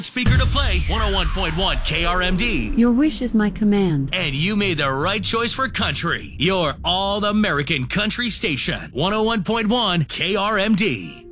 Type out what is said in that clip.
Speaker to play 101.1 KRMD. Your wish is my command. And you made the right choice for country. Your all-American country station 101.1 KRMD.